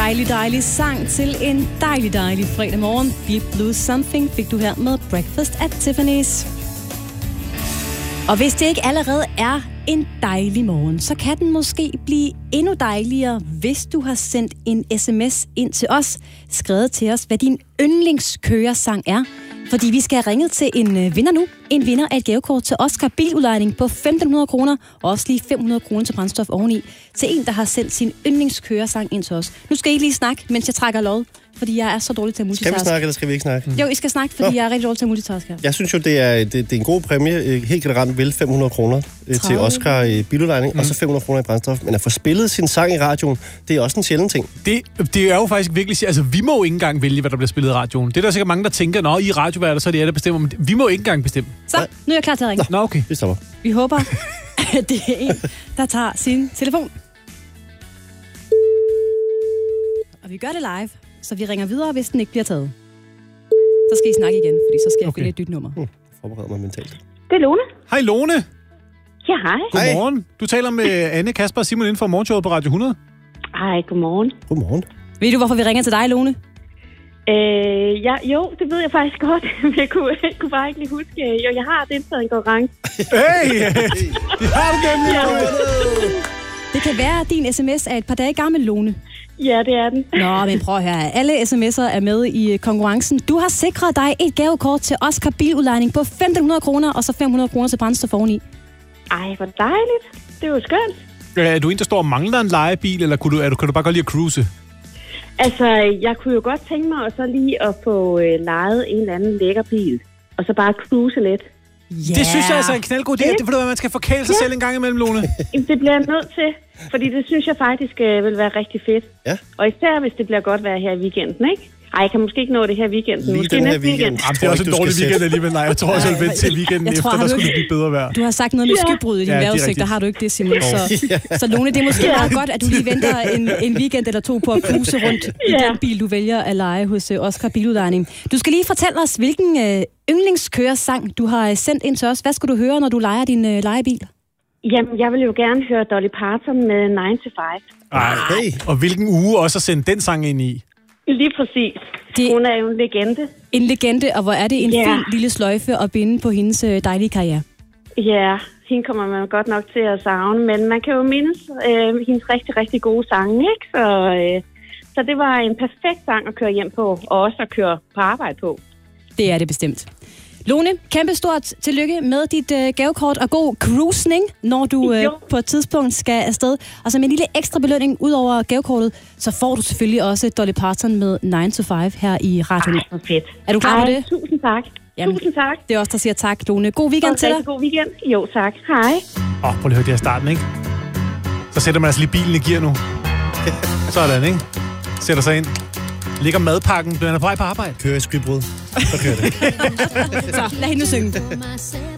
dejlig sang til en dejlig fredag morgen. Deep Blue Something fik du her med Breakfast at Tiffany's. Og hvis det ikke allerede er en dejlig morgen, så kan den måske blive endnu dejligere, hvis du har sendt en sms ind til os, skrevet til os, hvad din yndlingskøresang er. Fordi vi skal have ringet til en vinder nu. En vinder af et gavekort til Oscar biludlejning på 1.500 kroner, og også lige 500 kroner til brændstof oveni, til en, der har sendt sin yndlingskøresang ind til os. Nu skal I lige snakke, mens jeg trækker lod, fordi jeg er så dårlig til at multitaske. Skal vi snakke, eller skal vi ikke snakke? Jo, I skal snakke, fordi jeg er rigtig dårlig til at multitaske her. Jeg synes jo, det er en god præmie. Helt generelt vil 500 kroner til Oscar biludlejning, og så 500 kroner i brændstof. Men at få spillet sin sang i radioen, det er også en sjælden ting. Det er jo faktisk virkelig... Altså, vi må jo ikke engang vælge, hvad der bliver spillet i radioen. Det er der sikkert mange, der tænker, nå, i radioværter, så er det der bestemmer. Men vi må ikke engang bestemme. Så, nu er jeg klar til at ringe. Nå, okay. Vi stopper. Vi håber, at det er en, der tager sin telefon. Og vi gør det live, så vi ringer videre, hvis den ikke bliver taget. Så skal I snakke igen, fordi så skal jeg finde et nyt nummer. Forbereder mig mentalt. Det er Lone. Hej, Lone. Ja, hej. Godmorgen. Du taler med Anne, Kasper og Simon inden for morgenshowet på Radio 100. Hej, godmorgen. Godmorgen. Ved du, hvorfor vi ringer til dig, Lone? Ja, jo, det ved jeg faktisk godt. Men jeg kunne bare ikke lige huske. Jo, jeg har deltaget en konkurrence. Hey! Det har du gennem. Det kan være, at din sms er et par dage gammel, Lone. Ja, det er den. Nå, men prøv at høre. Alle sms'er er med i konkurrencen. Du har sikret dig et gavekort til Oscar biludlejning på 1.500 kroner, og så 500 kroner til brændstof oveni. Ej, hvor dejligt. Det er jo skønt. Er du en, der står og mangler en lejebil, eller kan du bare godt lide at cruise? Altså, jeg kunne jo godt tænke mig så lige at få lejet en eller anden lækker bil, og så bare cruise lidt. Yeah. Det synes jeg altså er en knaldgod idé. Det er, man skal forkæle sig selv en gang imellem, Lone. Det bliver jeg nødt til, fordi det synes jeg faktisk vil være rigtig fedt. Ja. Og især hvis det bliver godt vejr her i weekenden, ikke? Ej, jeg kan måske ikke nå det her weekend. Lige måske den her næste weekend. Det er også en dårlig weekend alligevel. Nej, jeg tror også, jeg vil vente til weekenden efter, der skulle det blive bedre vejr. Du har sagt noget med skybrud i din vejrudsigt, der har du ikke det, Simon. Så Lone, det er måske meget godt, at du lige venter en weekend eller to på at cruise rundt i den bil, du vælger at leje hos Oscar biludlejning. Du skal lige fortælle os, hvilken yndlingskøresang du har sendt ind til os. Hvad skal du høre, når du lejer din lejebil? Jamen, jeg vil jo gerne høre Dolly Parton med 9 to 5. Ej, og hvilken uge også at sende den sang ind i? Lige præcis. Hun er jo en legende. En legende, og hvor er det en fin lille sløjfe at binde på hendes dejlige karriere. Ja, hende kommer man godt nok til at savne, men man kan jo mindes hendes rigtig, rigtig gode sange, ikke? Så det var en perfekt sang at køre hjem på, og også at køre på arbejde på. Det er det bestemt. Lone, kæmpe stort tillykke med dit gavekort og god cruising, når du på et tidspunkt skal afsted. Og så med en lille ekstra belønning ud over gavekortet, så får du selvfølgelig også Dolly Parton med 9 to 5 her i radioen. Ej, fedt. Er du klar på det? Tusind tak. Jamen, tusind tak. Det er også der siger tak, Lone. God weekend til dig. God weekend. Jo, tak. Hej. Prøv lige at høre det her starten, ikke? Så sætter man altså lige bilen i gear nu. Sådan, ikke? Sætter sig ind. Ligger madpakken, bliver han på vej på arbejde. Kører i skybrud. Så kører det. Så lad hende synge.